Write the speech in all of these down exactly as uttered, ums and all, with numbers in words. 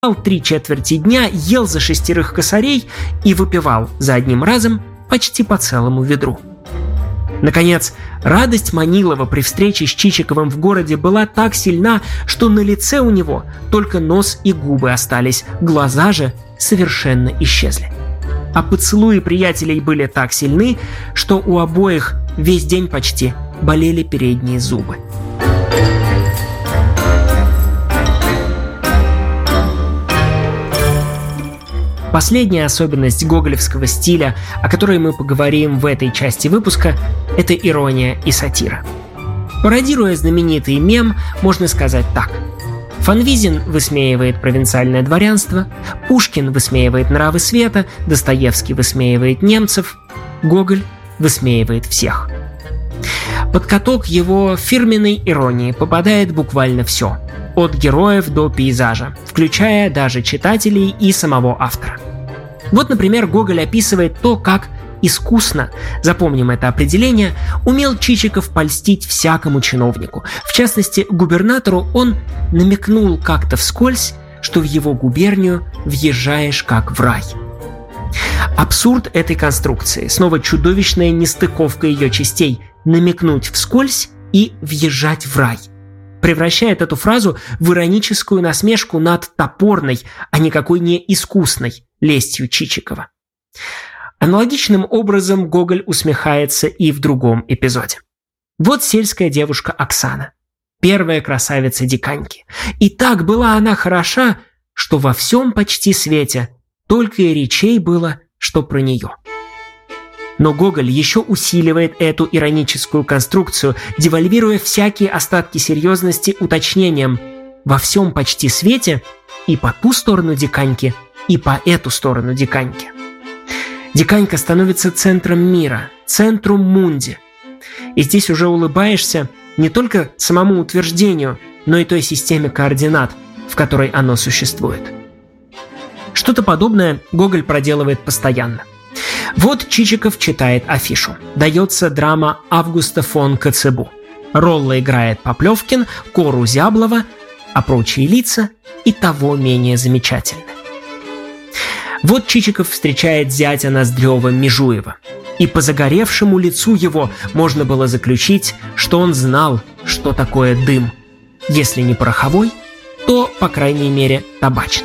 три четверти дня, ел за шестерых косарей и выпивал за одним разом почти по целому ведру. Наконец, радость Манилова при встрече с Чичиковым в городе была так сильна, что на лице у него только нос и губы остались, глаза же совершенно исчезли. А поцелуи приятелей были так сильны, что у обоих весь день почти болели передние зубы. Последняя особенность гоголевского стиля, о которой мы поговорим в этой части выпуска, это ирония и сатира. Пародируя знаменитый мем, можно сказать так. Фанвизин высмеивает провинциальное дворянство, Пушкин высмеивает нравы света, Достоевский высмеивает немцев, Гоголь высмеивает всех. Под каток его фирменной иронии попадает буквально все, от героев до пейзажа, включая даже читателей и самого автора. Вот, например, Гоголь описывает то, как искусно, запомним это определение, умел Чичиков польстить всякому чиновнику. В частности, губернатору он намекнул как-то вскользь, что в его губернию въезжаешь как в рай. Абсурд этой конструкции, снова чудовищная нестыковка ее частей – намекнуть вскользь и въезжать в рай, превращает эту фразу в ироническую насмешку над топорной, а никакой не искусной лестью Чичикова. Аналогичным образом Гоголь усмехается и в другом эпизоде. Вот сельская девушка Оксана, первая красавица Диканьки. И так была она хороша, что во всем почти свете только и речей было, что про нее. Но Гоголь еще усиливает эту ироническую конструкцию, девальвируя всякие остатки серьезности уточнением «во всем почти свете» и по ту сторону Диканьки, и по эту сторону Диканьки. Диканька становится центром мира, центрум мунди. И здесь уже улыбаешься не только самому утверждению, но и той системе координат, в которой оно существует. Что-то подобное Гоголь проделывает постоянно. Вот Чичиков читает афишу. Дается драма Августа фон Коцебу. Ролла играет Поплевкин, Кору Зяблова, а прочие лица и того менее замечательны. Вот Чичиков встречает зятя Ноздрева Межуева. И по загоревшему лицу его можно было заключить, что он знал, что такое дым. Если не пороховой, то, по крайней мере, табачный.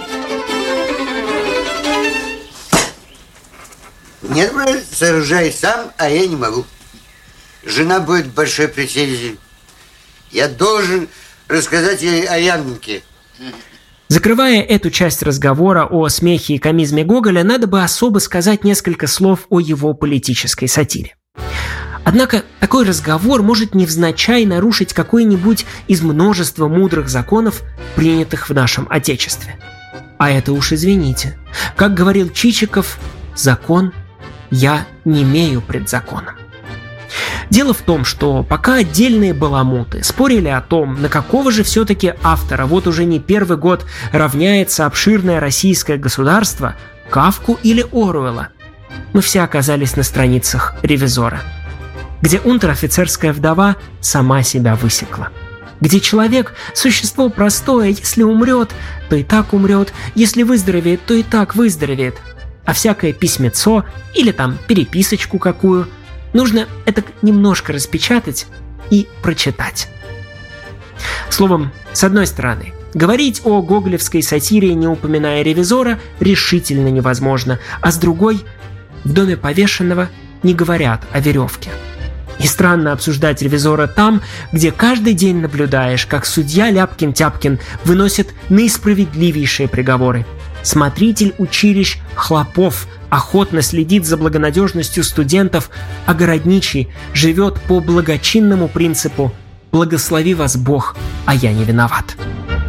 Нет, брат, сооружай сам, а я не могу. Жена будет в большой претензии. Я должен рассказать ей о Янке. Закрывая эту часть разговора о смехе и комизме Гоголя, надо бы особо сказать несколько слов о его политической сатире. Однако такой разговор может невзначай нарушить какой-нибудь из множества мудрых законов, принятых в нашем Отечестве. А это уж извините. Как говорил Чичиков, закон я не имею пред законом. Дело в том, что пока отдельные баламуты спорили о том, на какого же все-таки автора вот уже не первый год равняется обширное российское государство, Кафку или Оруэлла, мы все оказались на страницах «Ревизора», где унтер-офицерская вдова сама себя высекла, где человек – существо простое, если умрет, то и так умрет, если выздоровеет, то и так выздоровеет, а всякое письмецо или там переписочку какую нужно это немножко распечатать и прочитать. Словом, с одной стороны, говорить о гоголевской сатире, не упоминая «Ревизора», решительно невозможно, а с другой, в доме повешенного не говорят о веревке. И странно обсуждать «Ревизора» там, где каждый день наблюдаешь, как судья Ляпкин-Тяпкин выносит наисправедливейшие приговоры. Смотритель училищ Хлопов охотно следит за благонадежностью студентов, а городничий живет по благочинному принципу «Благослови вас Бог, а я не виноват».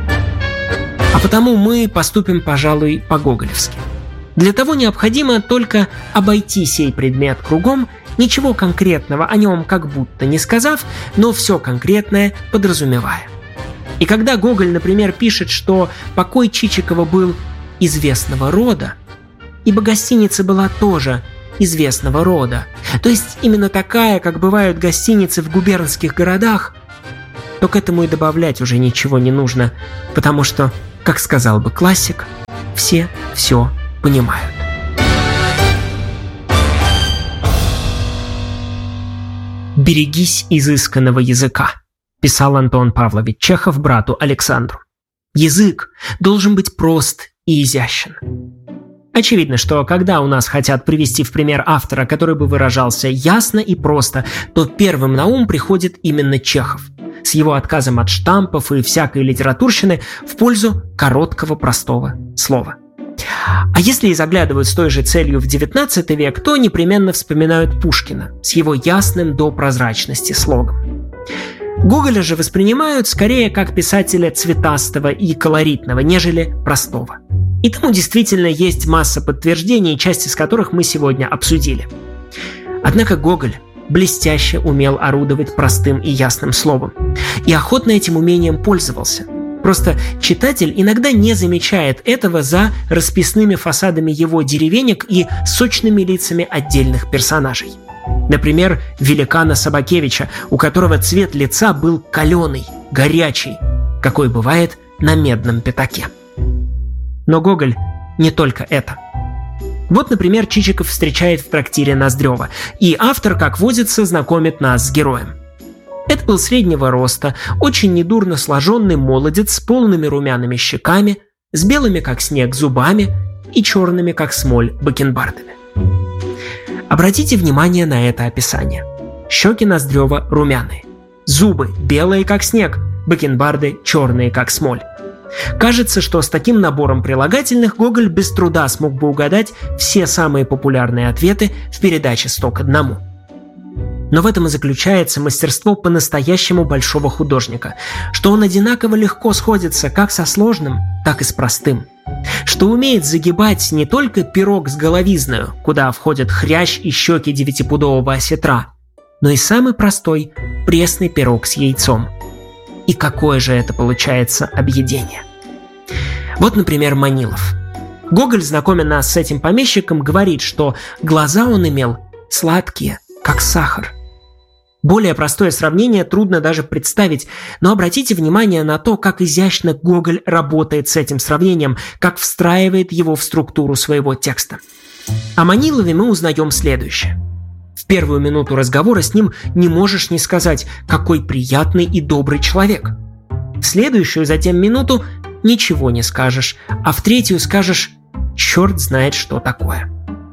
А потому мы поступим, пожалуй, по-гоголевски. Для того необходимо только обойти сей предмет кругом, ничего конкретного о нем как будто не сказав, но все конкретное подразумевая. И когда Гоголь, например, пишет, что покой Чичикова был известного рода, ибо гостиница была тоже известного рода, то есть именно такая, как бывают гостиницы в губернских городах, то к этому и добавлять уже ничего не нужно, потому что Как сказал бы классик, все все понимают. «Берегись изысканного языка», – писал Антон Павлович Чехов брату Александру. «Язык должен быть прост и изящен». Очевидно, что когда у нас хотят привести в пример автора, который бы выражался ясно и просто, то первым на ум приходит именно Чехов с его отказом от штампов и всякой литературщины в пользу короткого простого слова. А если и заглядывают с той же целью в девятнадцатый век, то непременно вспоминают Пушкина с его ясным до прозрачности слогом. Гоголя же воспринимают скорее как писателя цветастого и колоритного, нежели простого. И тому действительно есть масса подтверждений, часть из которых мы сегодня обсудили. Однако Гоголь блестяще умел орудовать простым и ясным словом. И охотно этим умением пользовался. Просто читатель иногда не замечает этого за расписными фасадами его деревенек и сочными лицами отдельных персонажей. Например, великана Собакевича, у которого цвет лица был каленый, горячий, какой бывает на медном пятаке. Но Гоголь не только это. Вот, например, Чичиков встречает в трактире Ноздрева, и автор, как водится, знакомит нас с героем. Это был среднего роста, очень недурно сложенный молодец с полными румяными щеками, с белыми, как снег, зубами и черными, как смоль, бакенбардами. Обратите внимание на это описание. Щеки Ноздрева румяные, зубы белые, как снег, бакенбарды черные, как смоль. Кажется, что с таким набором прилагательных Гоголь без труда смог бы угадать все самые популярные ответы в передаче «Сто к одному». Но в этом и заключается мастерство по-настоящему большого художника, что он одинаково легко сходится как со сложным, так и с простым. Что умеет загибать не только пирог с головизною, куда входят хрящ и щеки девятипудового осетра, но и самый простой пресный пирог с яйцом. И какое же это получается объедение. Вот, например, Манилов. Гоголь, знакомя нас с этим помещиком, говорит, что глаза он имел сладкие, как сахар. Более простое сравнение трудно даже представить, но обратите внимание на то, как изящно Гоголь работает с этим сравнением, как встраивает его в структуру своего текста. О Манилове мы узнаем следующее. В первую минуту разговора с ним не можешь не сказать, какой приятный и добрый человек. В следующую затем минуту ничего не скажешь, а в третью скажешь «черт знает, что такое».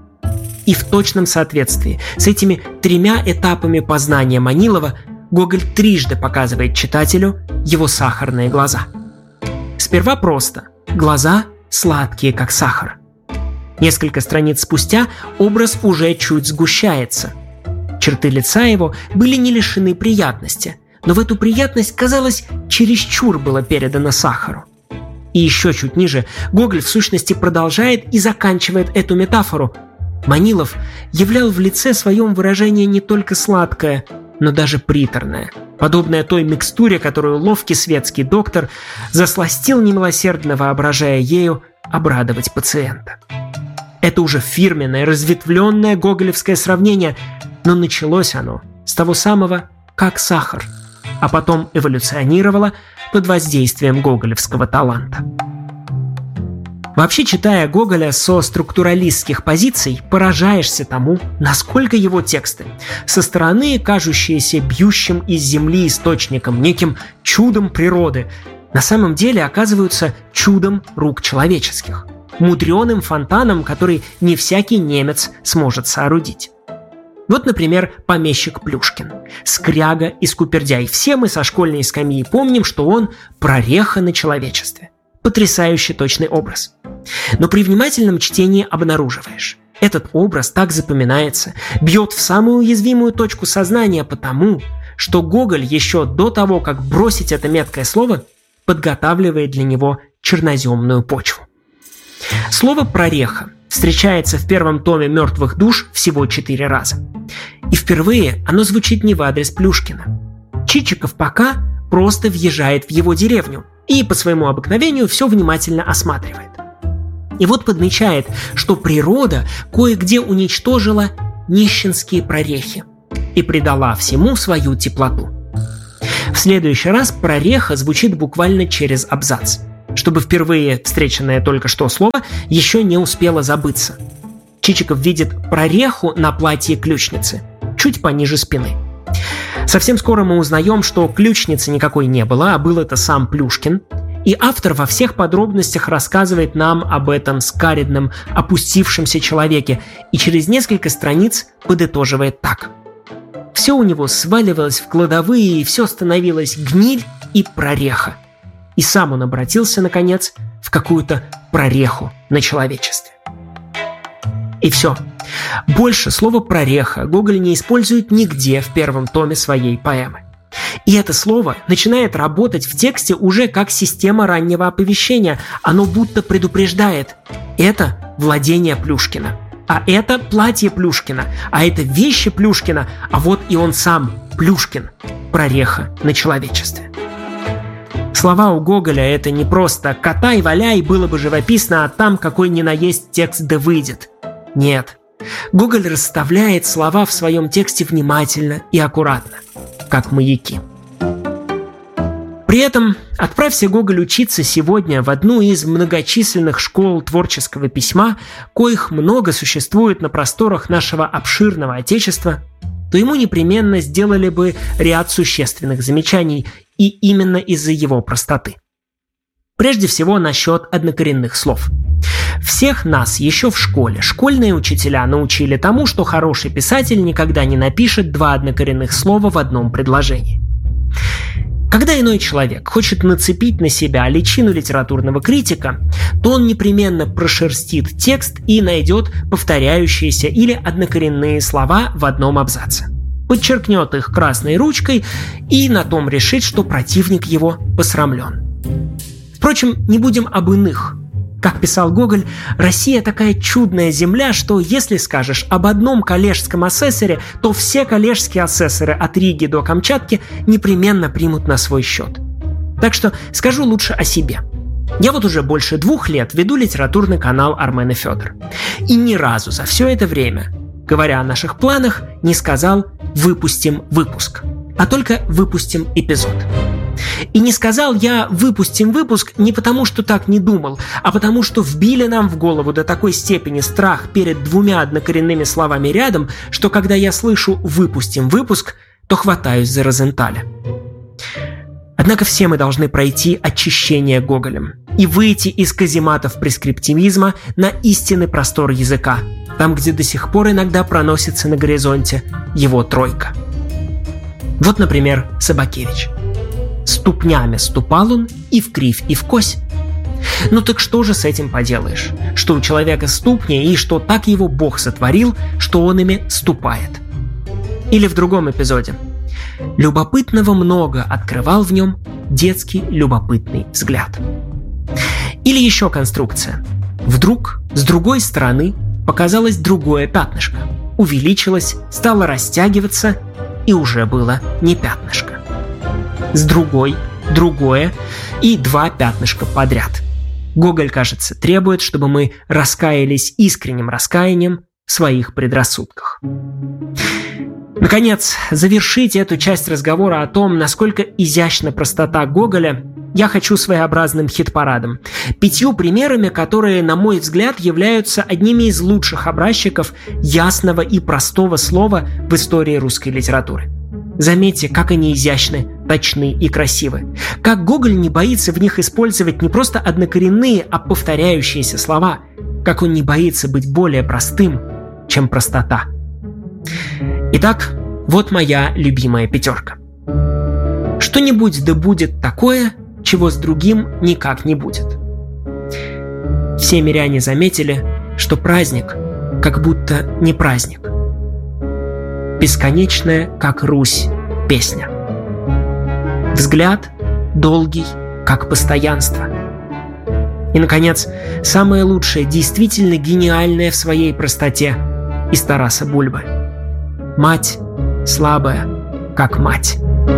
И в точном соответствии с этими тремя этапами познания Манилова Гоголь трижды показывает читателю его сахарные глаза. Сперва просто – глаза сладкие, как сахар. Несколько страниц спустя образ уже чуть сгущается. Черты лица его были не лишены приятности, но в эту приятность, казалось, чересчур было передано сахару. И еще чуть ниже Гоголь в сущности продолжает и заканчивает эту метафору. Манилов являл в лице своем выражение не только сладкое, но даже приторное, подобное той микстуре, которую ловкий светский доктор засластил немилосердно, воображая ею обрадовать пациента. Это уже фирменное, разветвленное гоголевское сравнение, но началось оно с того самого «как сахар», а потом эволюционировало под воздействием гоголевского таланта. Вообще, читая Гоголя со структуралистских позиций, поражаешься тому, насколько его тексты, со стороны кажущиеся бьющим из земли источником, неким чудом природы, на самом деле оказываются чудом рук человеческих, мудреным фонтаном, который не всякий немец сможет соорудить. Вот, например, помещик Плюшкин, скряга и скупердяй. Все мы со школьной скамьи помним, что он прореха на человечестве. Потрясающий точный образ. Но при внимательном чтении обнаруживаешь. Этот образ так запоминается, бьет в самую уязвимую точку сознания потому, что Гоголь еще до того, как бросить это меткое слово, подготавливает для него черноземную почву. Слово «прореха» встречается в первом томе «Мертвых душ» всего четыре раза. И впервые оно звучит не в адрес Плюшкина. Чичиков пока просто въезжает в его деревню и по своему обыкновению все внимательно осматривает. И вот подмечает, что природа кое-где уничтожила нищенские прорехи и придала всему свою теплоту. В следующий раз прореха звучит буквально через абзац. чтобы впервые встреченное только что слово еще не успело забыться. Чичиков видит прореху на платье ключницы, чуть пониже спины. Совсем скоро мы узнаем, что ключницы никакой не было, а был это сам Плюшкин. И автор во всех подробностях рассказывает нам об этом скаредном, опустившемся человеке и через несколько страниц подытоживает так. Все у него сваливалось в кладовые, и все становилось гниль и прореха. И сам он обратился, наконец, в какую-то прореху на человечестве. И все. Больше слова «прореха» Гоголь не использует нигде в первом томе своей поэмы. И это слово начинает работать в тексте уже как система раннего оповещения. Оно будто предупреждает: это владение Плюшкина, а это платье Плюшкина, а это вещи Плюшкина, а вот и он сам, Плюшкин, прореха на человечестве. Слова у Гоголя — это не просто «катай, валяй, было бы живописно, а там какой ни наесть текст да выйдет». Нет. Гоголь расставляет слова в своем тексте внимательно и аккуратно, как маяки. При этом отправься Гоголь учиться сегодня в одну из многочисленных школ творческого письма, коих много существует на просторах нашего обширного Отечества, то ему непременно сделали бы ряд существенных замечаний, и именно из-за его простоты. Прежде всего, насчет однокоренных слов. Всех нас еще в школе школьные учителя научили тому, что хороший писатель никогда не напишет два однокоренных слова в одном предложении. Когда иной человек хочет нацепить на себя личину литературного критика, то он непременно прошерстит текст и найдет повторяющиеся или однокоренные слова в одном абзаце. Подчеркнет их красной ручкой и на том решит, что противник его посрамлен. Впрочем, не будем об иных. Как писал Гоголь, Россия такая чудная земля, что если скажешь об одном коллежском асессоре, то все коллежские асессоры от Риги до Камчатки непременно примут на свой счет. Так что скажу лучше о себе. Я вот уже больше двух лет веду литературный канал Армен и Федор. И ни разу за все это время, говоря о наших планах, не сказал «выпустим выпуск», а только «выпустим эпизод». И не сказал я «выпустим выпуск» не потому, что так не думал, а потому, что вбили нам в голову до такой степени страх перед двумя однокоренными словами рядом, что когда я слышу «выпустим выпуск», то хватаюсь за Розенталя. Однако все мы должны пройти очищение Гоголем и выйти из казематов прескриптивизма на истинный простор языка, там, где до сих пор иногда проносится на горизонте его тройка. Вот, например, Собакевич. Ступнями ступал он и вкривь, и вкось. Ну так что же с этим поделаешь? Что у человека ступни, и что так его Бог сотворил, что он ими ступает. Или в другом эпизоде. Любопытного много открывал в нем детский любопытный взгляд. Или еще конструкция. Вдруг с другой стороны показалось другое пятнышко. Увеличилось, стало растягиваться, и уже было не пятнышко. С другой, другое и два пятнышка подряд. Гоголь, кажется, требует, чтобы мы раскаялись искренним раскаянием в своих предрассудках. Наконец, завершить эту часть разговора о том, насколько изящна простота Гоголя, я хочу своеобразным хит-парадом. Пятью примерами, которые, на мой взгляд, являются одними из лучших образчиков ясного и простого слова в истории русской литературы. Заметьте, как они изящны, точны и красивы. Как Гоголь не боится в них использовать не просто однокоренные, а повторяющиеся слова. Как он не боится быть более простым, чем простота. Итак, вот моя любимая пятерка. Что-нибудь да будет такое, чего с другим никак не будет. Все миряне заметили, что праздник как будто не праздник. Бесконечная, как Русь, песня. Взгляд долгий, как постоянство. И, наконец, самое лучшее, действительно гениальное в своей простоте из Тараса Бульбы. Мать слабая, как мать.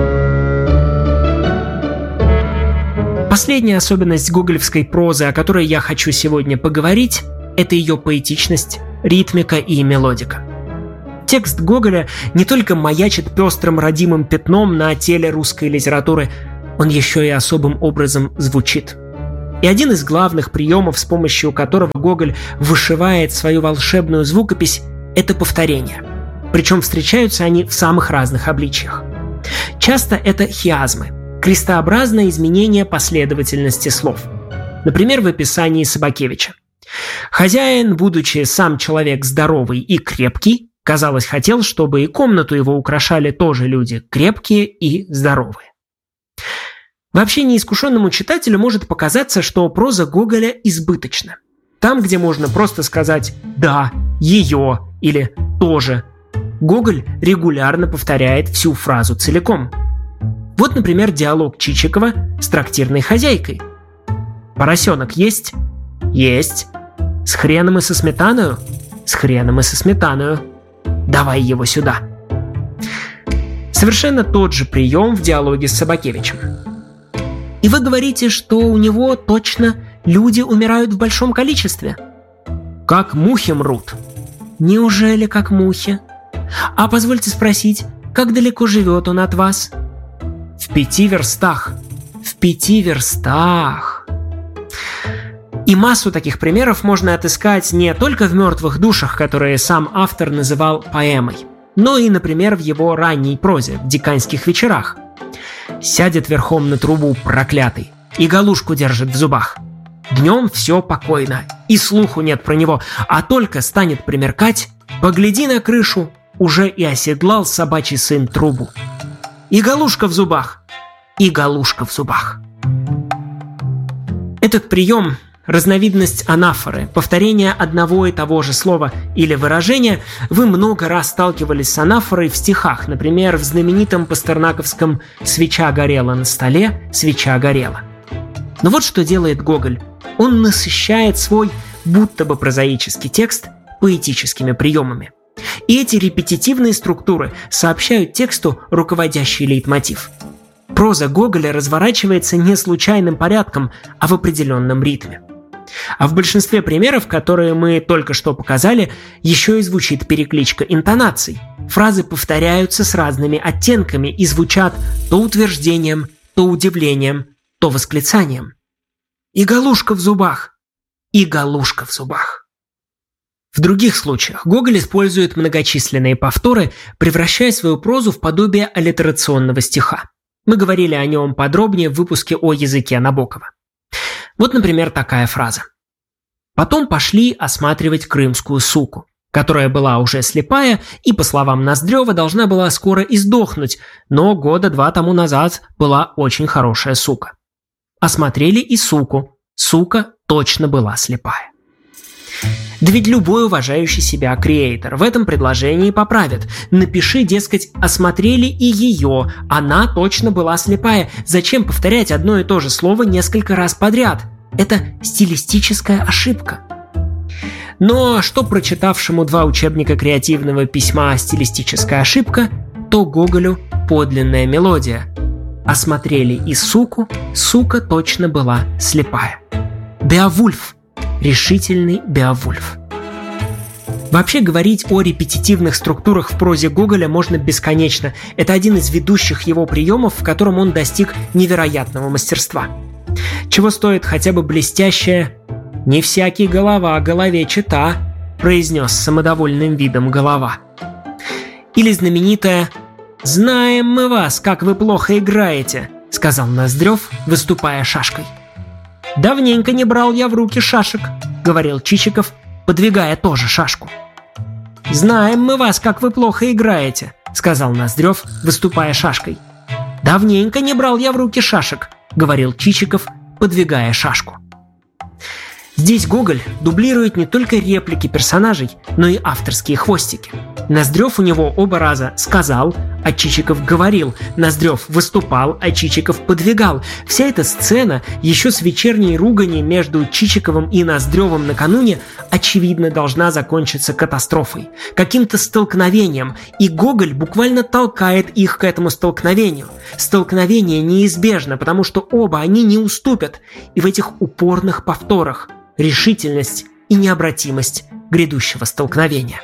Последняя особенность гоголевской прозы, о которой я хочу сегодня поговорить, это ее поэтичность, ритмика и мелодика. Текст Гоголя не только маячит пестрым родимым пятном на теле русской литературы, он еще и особым образом звучит. И один из главных приемов, с помощью которого Гоголь вышивает свою волшебную звукопись, это повторение. Причем встречаются они в самых разных обличьях. Часто это хиазмы, крестообразное изменение последовательности слов. Например, в описании Собакевича. Хозяин, будучи сам человек здоровый и крепкий, казалось, хотел, чтобы и комнату его украшали тоже люди крепкие и здоровые. Вообще неискушенному читателю может показаться, что проза Гоголя избыточна. Там, где можно просто сказать «да», «ее» или «тоже», Гоголь регулярно повторяет всю фразу целиком. Вот, например, диалог Чичикова с трактирной хозяйкой. «Поросенок есть?» «Есть». «С хреном и со сметаною?» «С хреном и со сметаною». «Давай его сюда». Совершенно тот же прием в диалоге с Собакевичем. И вы говорите, что у него точно люди умирают в большом количестве? Как мухи мрут. Неужели как мухи? А позвольте спросить, как далеко живет он от вас? В пяти верстах. В пяти верстах. И массу таких примеров можно отыскать не только в «Мертвых душах», которые сам автор называл поэмой, но и, например, в его ранней прозе «В диканьских вечерах». Сядет верхом на трубу проклятый и галушку держит в зубах. Днем все покойно, и слуху нет про него, а только станет примеркать, погляди на крышу, уже и оседлал собачий сын трубу. И галушка в зубах, и галушка в зубах. Этот прием – разновидность анафоры, повторение одного и того же слова или выражения. Вы много раз сталкивались с анафорой в стихах, например, в знаменитом пастернаковском «Свеча горела на столе, свеча горела». Но вот что делает Гоголь. Он насыщает свой будто бы прозаический текст поэтическими приемами. И эти репетитивные структуры сообщают тексту руководящий лейтмотив. Проза Гоголя разворачивается не случайным порядком, а в определенном ритме. А в большинстве примеров, которые мы только что показали, еще и звучит перекличка интонаций. Фразы повторяются с разными оттенками и звучат то утверждением, то удивлением, то восклицанием. И галушка в зубах, и галушка в зубах. В других случаях Гоголь использует многочисленные повторы, превращая свою прозу в подобие аллитерационного стиха. Мы говорили о нем подробнее в выпуске о языке Набокова. Вот, например, такая фраза. Потом пошли осматривать крымскую суку, которая была уже слепая и, по словам Ноздрева, должна была скоро издохнуть, но года два тому назад была очень хорошая сука. Осмотрели и суку. Сука точно была слепая. Да ведь любой уважающий себя креатор в этом предложении поправит. Напиши, дескать, осмотрели и ее, она точно была слепая. Зачем повторять одно и то же слово несколько раз подряд? Это стилистическая ошибка. Но что прочитавшему два учебника креативного письма стилистическая ошибка, то Гоголю подлинная мелодия. Осмотрели и суку, сука точно была слепая. Беовульф. Решительный Беовульф. Вообще говорить о репетитивных структурах в прозе Гоголя можно бесконечно. Это один из ведущих его приемов, в котором он достиг невероятного мастерства. Чего стоит хотя бы блестящее «Не всякий голова голове чета», произнес с самодовольным видом голова. Или знаменитое «Знаем мы вас, как вы плохо играете», сказал Ноздрев, выступая шашкой. «Давненько не брал я в руки шашек», — говорил Чичиков, подвигая тоже шашку. «Знаем мы вас, как вы плохо играете», — сказал Ноздрев, выступая шашкой. «Давненько не брал я в руки шашек», — говорил Чичиков, подвигая шашку. Здесь Гоголь дублирует не только реплики персонажей, но и авторские хвостики. Ноздрев у него оба раза сказал, а Чичиков говорил, Ноздрев выступал, а Чичиков подвигал. Вся эта сцена, еще с вечерней ругани между Чичиковым и Ноздревым накануне, очевидно должна закончиться катастрофой, каким-то столкновением, и Гоголь буквально толкает их к этому столкновению. Столкновение неизбежно, потому что оба они не уступят, и в этих упорных повторах решительность и необратимость грядущего столкновения.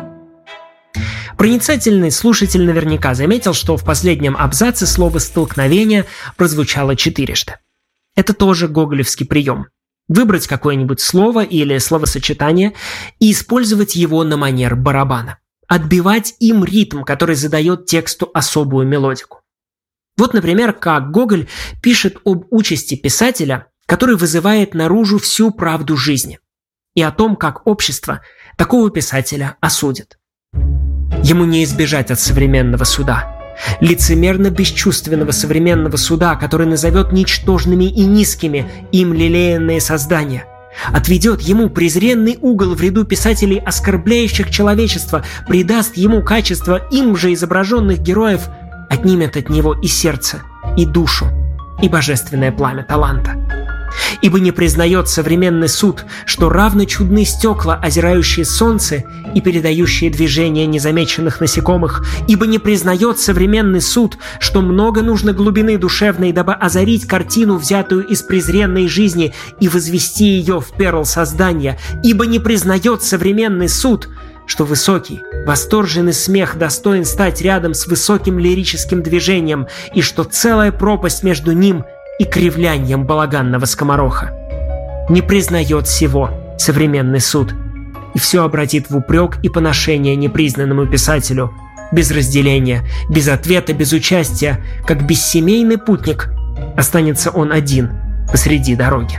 Проницательный слушатель наверняка заметил, что в последнем абзаце слово «столкновение» прозвучало четырежды. Это тоже гоголевский прием. Выбрать какое-нибудь слово или словосочетание и использовать его на манер барабана. Отбивать им ритм, который задает тексту особую мелодику. Вот, например, как Гоголь пишет об участи писателя, который вызывает наружу всю правду жизни, и о том, как общество такого писателя осудит. Ему не избежать от современного суда. Лицемерно-бесчувственного современного суда, который назовет ничтожными и низкими им лелеянные создания. Отведет ему презренный угол в ряду писателей, оскорбляющих человечество, придаст ему качество им же изображенных героев, отнимет от него и сердце, и душу, и божественное пламя таланта. Ибо не признает современный суд, что равно чудны стекла, озирающие солнце и передающие движения незамеченных насекомых, ибо не признает современный суд, что много нужно глубины душевной, дабы озарить картину, взятую из презренной жизни, и возвести ее в перл создания, ибо не признает современный суд, что высокий, восторженный смех достоин стать рядом с высоким лирическим движением, и что целая пропасть между ним и кривлянием балаганного скомороха. Не признает сего современный суд, и все обратит в упрек и поношение непризнанному писателю, без разделения, без ответа, без участия, как бессемейный путник, останется он один посреди дороги.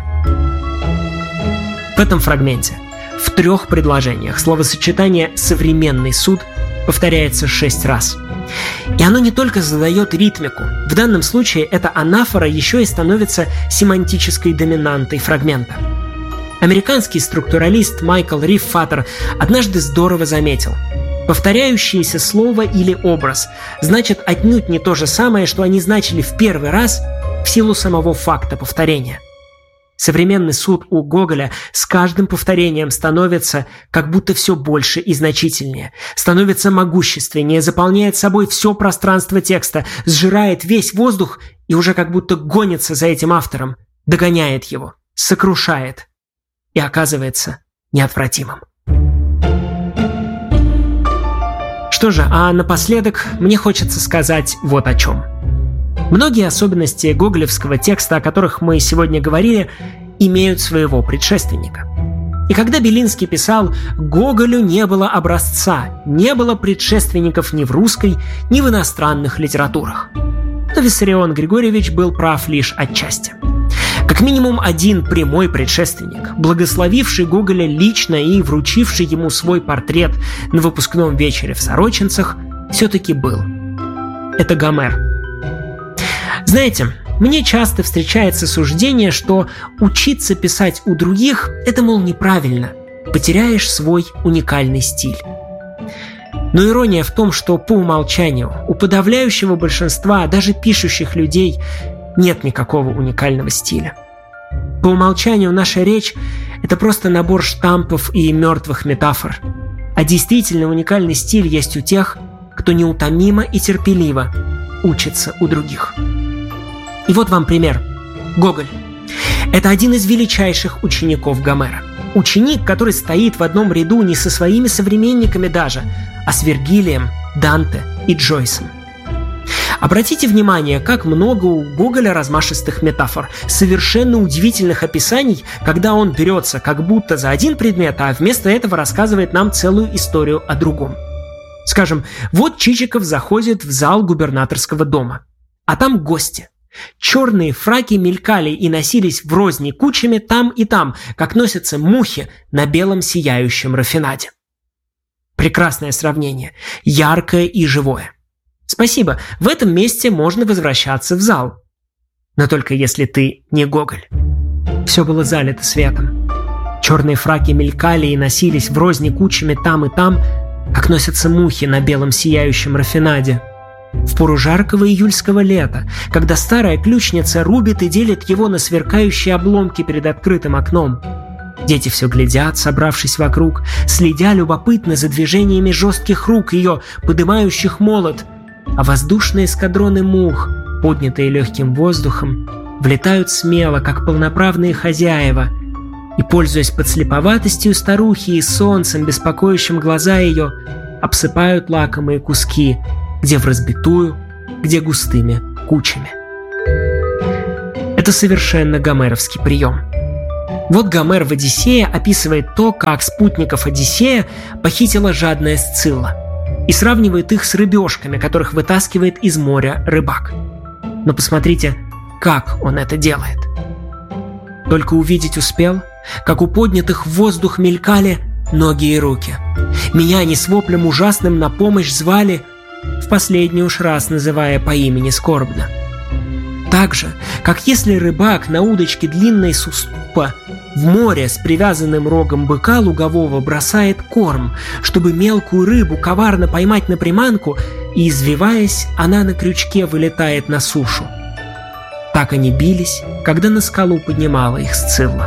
В этом фрагменте в трех предложениях словосочетание «современный суд» повторяется шесть раз. И оно не только задает ритмику. В данном случае эта анафора еще и становится семантической доминантой фрагмента. Американский структуралист Майкл Риффатер однажды здорово заметил: повторяющееся слово или образ значит отнюдь не то же самое, что они значили в первый раз в силу самого факта повторения. Современный суд у Гоголя с каждым повторением становится как будто все больше и значительнее, становится могущественнее, заполняет собой все пространство текста, сжирает весь воздух и уже как будто гонится за этим автором, догоняет его, сокрушает и оказывается неотвратимым. Что же, а напоследок мне хочется сказать вот о чем. Многие особенности гоголевского текста, о которых мы сегодня говорили, имеют своего предшественника. И когда Белинский писал «Гоголю не было образца, не было предшественников ни в русской, ни в иностранных литературах», то Виссарион Григорьевич был прав лишь отчасти. Как минимум один прямой предшественник, благословивший Гоголя лично и вручивший ему свой портрет на выпускном вечере в Сорочинцах, все-таки был. Это Гомер. Знаете, мне часто встречается суждение, что учиться писать у других – это, мол, неправильно, потеряешь свой уникальный стиль. Но ирония в том, что по умолчанию у подавляющего большинства, даже пишущих людей, нет никакого уникального стиля. По умолчанию наша речь – это просто набор штампов и мертвых метафор. А действительно уникальный стиль есть у тех, кто неутомимо и терпеливо учится у других. И вот вам пример. Гоголь. Это один из величайших учеников Гомера. Ученик, который стоит в одном ряду не со своими современниками даже, а с Вергилием, Данте и Джойсом. Обратите внимание, как много у Гоголя размашистых метафор, совершенно удивительных описаний, когда он берется как будто за один предмет, а вместо этого рассказывает нам целую историю о другом. Скажем, вот Чичиков заходит в зал губернаторского дома, а там гости. Черные фраки мелькали и носились врознь кучами там и там, как носятся мухи на белом сияющем рафинаде. Прекрасное сравнение, яркое и живое. Спасибо, в этом месте можно возвращаться в зал. Но только если ты не Гоголь. Все было залито светом. Черные фраки мелькали и носились врознь кучами там и там, как носятся мухи на белом сияющем рафинаде. В пору жаркого июльского лета, когда старая ключница рубит и делит его на сверкающие обломки перед открытым окном. Дети все глядят, собравшись вокруг, следя любопытно за движениями жестких рук ее, подымающих молот, а воздушные эскадроны мух, поднятые легким воздухом, влетают смело, как полноправные хозяева, и, пользуясь подслеповатостью старухи и солнцем, беспокоящим глаза ее, обсыпают лакомые куски, где в разбитую, где густыми кучами. Это Это совершенно гомеровский прием. Вот Гомер в «Одиссее» описывает то, как спутников Одиссея похитила жадная Сцилла, и сравнивает их с рыбешками, которых вытаскивает из моря рыбак. Но посмотрите, как он это делает. Только увидеть успел, как у поднятых в воздух мелькали ноги и руки. Меня они с воплем ужасным на помощь звали, в последний уж раз называя по имени скорбно. Так же, как если рыбак на удочке длинной с уступа в море с привязанным рогом быка лугового бросает корм, чтобы мелкую рыбу коварно поймать на приманку, и, извиваясь, она на крючке вылетает на сушу. Так они бились, когда на скалу поднимала их Сцилла.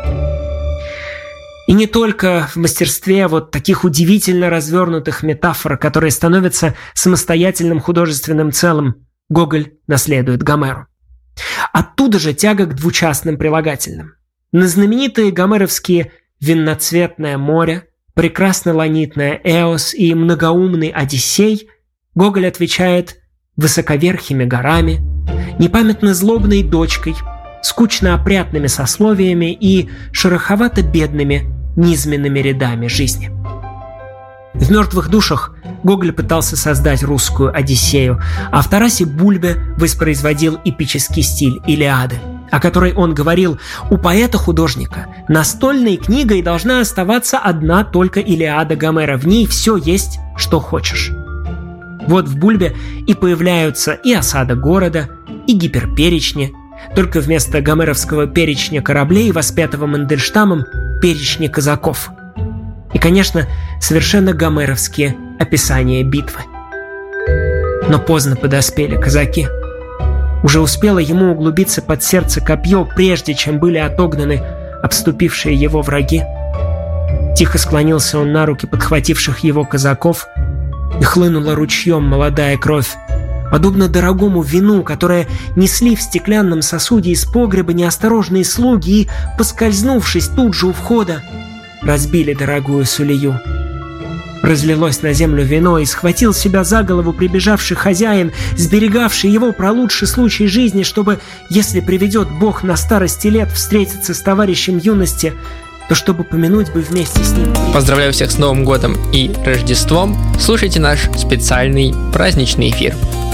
И не только в мастерстве вот таких удивительно развернутых метафор, которые становятся самостоятельным художественным целым, Гоголь наследует Гомеру. Оттуда же тяга к двучастным прилагательным. На знаменитые гомеровские «винноцветное море», «прекрасно-ланитное Эос» и «многоумный Одиссей» Гоголь отвечает «высоковерхими горами», «непамятно-злобной дочкой», «скучно-опрятными сословиями» и «шероховато-бедными низменными рядами жизни». В «Мертвых душах» Гоголь пытался создать русскую Одиссею, а в Тарасе Бульбе воспроизводил эпический стиль Илиады, о которой он говорил: у поэта-художника настольной книгой должна оставаться одна только Илиада Гомера, в ней все есть, что хочешь. Вот в Бульбе и появляются и осада города, и гиперперечни, только вместо гомеровского перечня кораблей, воспетого Мандельштамом, перечни казаков. И, конечно, совершенно гомеровские описания битвы. Но поздно подоспели казаки. Уже успело ему углубиться под сердце копье, прежде чем были отогнаны обступившие его враги. Тихо склонился он на руки подхвативших его казаков, и хлынула ручьем молодая кровь, подобно дорогому вину, которое несли в стеклянном сосуде из погреба неосторожные слуги и, поскользнувшись тут же у входа, разбили дорогую сулею. Разлилось на землю вино, и схватил себя за голову прибежавший хозяин, сберегавший его про лучший случай жизни, чтобы, если приведет Бог на старости лет встретиться с товарищем юности, то чтобы помянуть бы вместе с ним. Поздравляю всех с Новым годом и Рождеством. Слушайте наш специальный праздничный эфир.